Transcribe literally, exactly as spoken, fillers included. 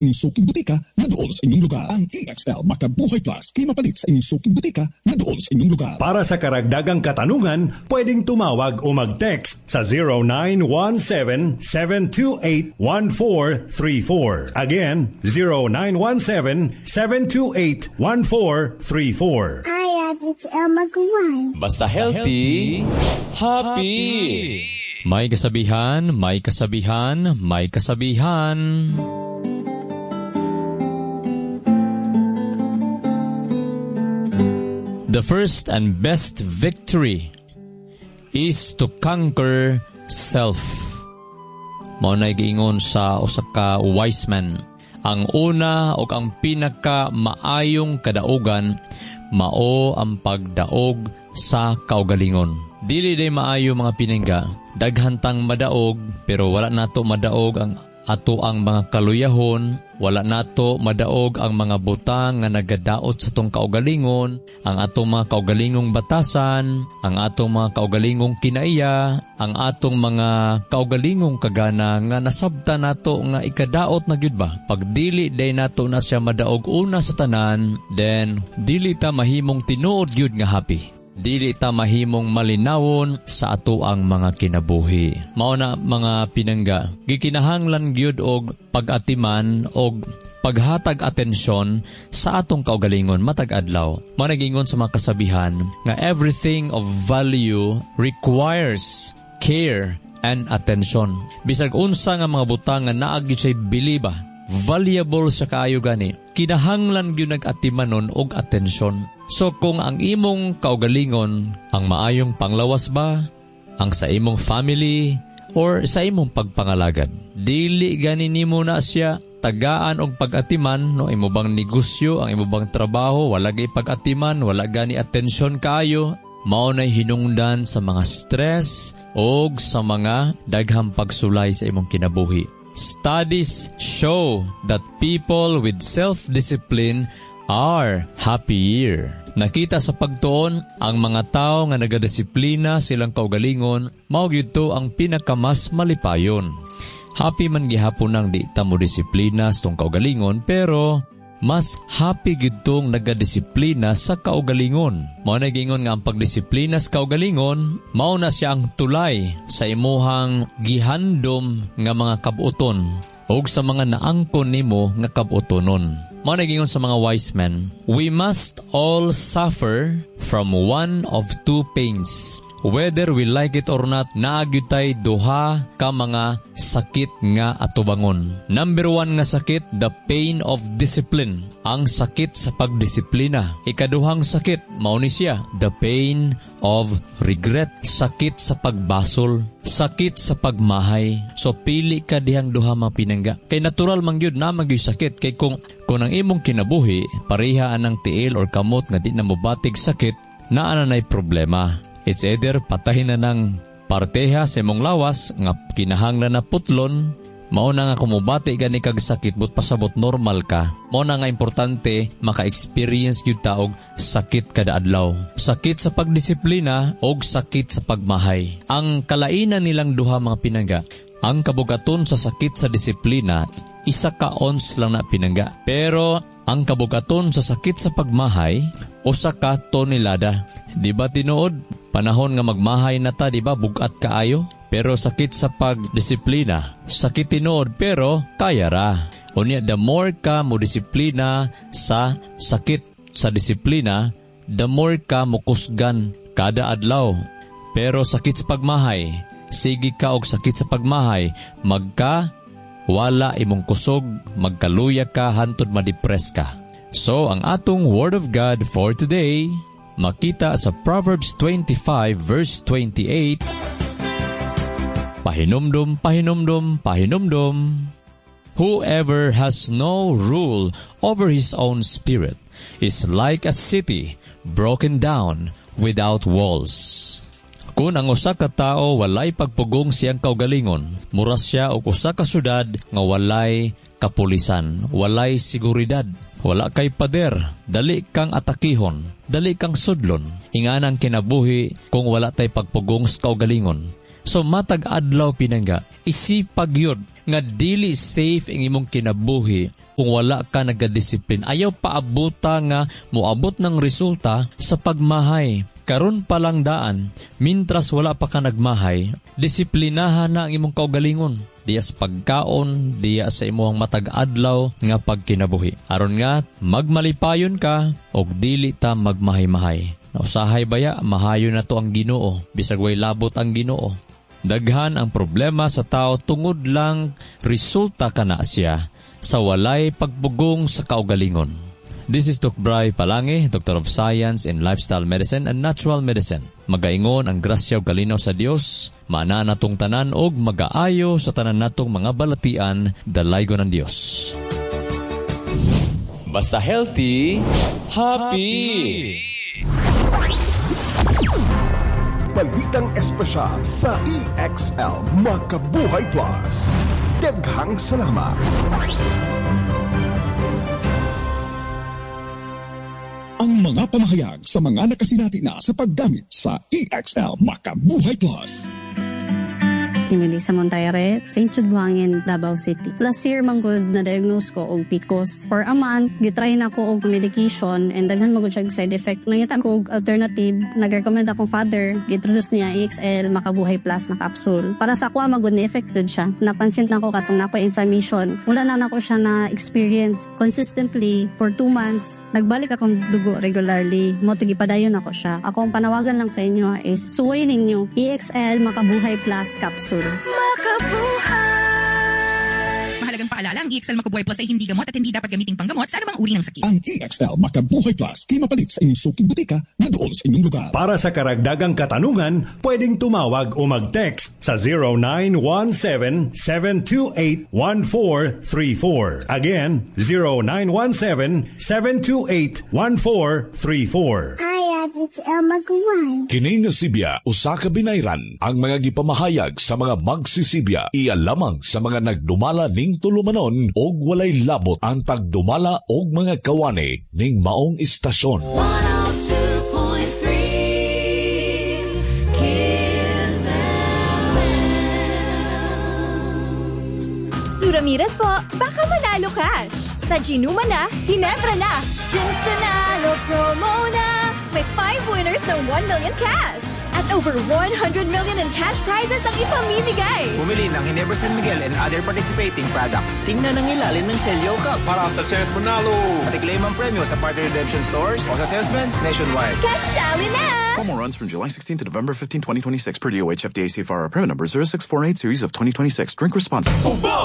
inyong suking butika na doon sa inyong lugar. Ang A X L Makabuhay Plus kay mapalit sa inyong suking butika na doon sa inyong lugar. Para sa karagdagang katanungan, pwedeng tumawag o mag-text sa zero nine one seven, seven two eight, one four three four. Again, zero nine one seven, seven two eight, one four three four. Ay, it's El Maguay. Basta healthy, happy. May kasabihan, may kasabihan, may kasabihan. The first and best victory is to conquer self. Mao na giingon sa usa ka wise man. Ang una o ang pinaka maayong kadaugan mao ang pagdaog sa kaugalingon. Dili day maayo mga piningga, daghantang madaog pero wala nato madaog ang ato ang mga kaluyahon, wala nato madaog ang mga butang nga nagadaot sa tong kaugalingon, ang atong mga kaugalingong batasan, ang atong mga kaugalingong kinaiya, ang atong mga kaugalingong kagana nga nasabta nato nga ikadaot na gyud ba. Pag dili day nato na siya madaog una sa tanan, then dili ta mahimong tinuod gyud nga happy. Dili ta mahimong malinawon sa ato ang mga kinabuhi. Mao na mga pinangga, gikinahanglan gyud og pag-atiman og paghatag atensyon sa atong kaugalingon matag adlaw. Managingon sa mga kasabihan nga everything of value requires care and attention. Bisag unsa nga mga butang nga naa gyud say biliba, valuable sa kaayo gani, kinahanglan gyud nag-atimanon og atensyon. So kung ang imong kaugalingon ang maayong panglawas ba, ang sa imong family, or sa imong pagpangalagad, dili gani nimo na siya tagaan og pag-atiman, no imo bang negosyo, ang imo bang trabaho, wala gay pag-atiman, wala gani atensyon kaayo, mao nay hinungdan sa mga stress og sa mga daghang pagsulay sa imong kinabuhi. Studies show that people with self-discipline are happier. Nakita sa pagtuon, ang mga tao nga nagadisiplina silang kaugalingon, mao gyud to ang pinakamas malipayon. Happy man gihapon nang di ta mo disiplina sa tong kaugalingon, pero mas happy gyud tong nagadisiplina sa kaugalingon. Mao na gingon nga ang pagdisiplina sa kaugalingon, mao na siya ang tulay sa imuhang gihandom nga mga kabuoton og sa mga naangkon nimo nga kabuotonon. Mao nagingon sa mga wise men, we must all suffer from one of two pains. Whether we like it or not, naagyud tay duha ka mga sakit nga atubangon. Number one nga sakit, the pain of discipline. Ang sakit sa pagdisiplina. Ikaduhang sakit, mao ni siya, the pain of regret. Sakit sa pagbasol. Sakit sa pagmahay. So pili ka dihang duha mga pinangga. Kay natural man gyud na magyud sakit. Kay kung kung ang imong kinabuhi, pareha anang tiil or kamot nga di na mobatig sakit, naa na nay problema. It's either patahin na ng parteha sa imong lawas nga kinahanglan na putlon, mao na nga kumubati gani kag sakit but pasabot normal ka. Mao na nga importante maka-experience gyud ta og sakit kada adlaw. Sakit sa pagdisiplina og sakit sa pagmahay. Ang kalainan nilang duha mga pinangga, ang kabugaton sa sakit sa disiplina, isa ka ons lang na pinangga. Pero ang kabugaton sa sakit sa pagmahay, usa ka tonelada. Di ba tinuod? Panahon nga magmahay na ta, di ba, bugat kaayo? Pero sakit sa pagdisiplina. Sakit tinuod, pero kaya ra. Unya, the more ka mo disiplina sa sakit sa disiplina, the more ka mo kusgan kada adlaw. Pero sakit sa pagmahay, sige ka og sakit sa pagmahay, magka, wala imong kusog, magkaluya ka, hantod madepres ka. So, ang atong Word of God for today, makita sa Proverbs twenty-five verse twenty-eight. Pahinumdum, pahinumdum, pahinumdum. Whoever has no rule over his own spirit is like a city broken down without walls. Kung ang usa ka tao walay pagpugong siyang kaugalingon, mura siya og usa ka syudad nga walay kapulisan, walay seguridad. Wala kay pader, dali kang atakihon, dali kang sudlon. Inganang kinabuhi kung wala tay pagpugong sa kaugalingon. So matag adlaw pinangga, isipag yun nga dili safe ang imong kinabuhi kung wala ka nagadisiplin. Ayaw paabuta nga moabot ng resulta sa pagmahay. Karon pa lang daan, mintras wala pa ka nagmahay, disiplinahan na ang imong kaugalingon. Diya sa pagkaon, diya sa imong matag adlaw nga pagkinabuhi. Aron nga magmalipayon ka og dili ta magmahay-mahay. Nausahay baya, mahayo na to ang Ginoo, bisag way labot ang Ginoo. Daghan ang problema sa tao tungod lang resulta kana siya sa walay pagbugong sa kaugalingon. This is Doc Bry Palange, Doctor of Science in Lifestyle Medicine and Natural Medicine. Magaingon ang grasya ug kalinaw sa Dios, maana natong tanan og magaayo sa tanan natong mga balatian, dalaygon ng Dios. Basta healthy, happy! Balitang espesyal sa E X L Makabuhay Plus. Daghang salamat. Ang mga pamahayag sa mga nakasinati na sa paggamit sa E X L Makabuhay Plus. Si Melissa Montaire, Saint Jude Buhangin, Davao City. Last year, manggod na diagnose ko og P C O S. For a month, gitry na ko og medication and daghan magod siya side effect. Nangita ko og alternative, nag-recommend akong father, giintroduce niya E X L Makabuhay Plus na capsule. Para sa akwa, magod na effected siya. Napansin na ko katong nako inflammation. Mula na nako siya na experience consistently for two months. Nagbalik akong dugo regularly. Moto gipadayon ako siya. Ako ang panawagan lang sa inyo is suwayin ninyo E X L Makabuhay Plus capsule. Makabuhay! Mahalagang paalala, ang E X L Makabuhay Plus ay hindi gamot at hindi dapat gamiting panggamot sa anumang uri ng sakit. Ang E X L Makabuhay Plus kay mapalit sa inyong suking butika na doon sa inyong lugar. Para sa karagdagang katanungan, pwedeng tumawag o mag-text sa zero nine one seven, seven two eight, one four three four. Again, zero nine one seven, seven two eight, one four three four. I have it's El Magaway. Kini nga Sibya, usa ka binayran ang mga gipamahayag sa mga magsisibya. Iya lamang sa mga nagdumala ning tulumanon og walay labot ang tagdumala og mga kawani ning maong istasyon. one oh two point three Kiss F M. Su Ramirez po, baka manalo cash. Sa Ginuma na, Ginebra na, Ginsanalo promo na. May five winners ng one million cash. At over one hundred million in cash prizes ang ipamimigay. Bumili ng Ginebra San Miguel and other participating products. Tingnan ang ilalim ng Celio Cup para sa chance manalo. At i-claim ang premyo sa partner redemption stores o sa salesman nationwide. Cashali na! Promo runs from July sixteenth to November fifteenth, twenty twenty-six per D O H F D A C F R. Permit number zero six four eight series of twenty twenty-six. Drink responsibly.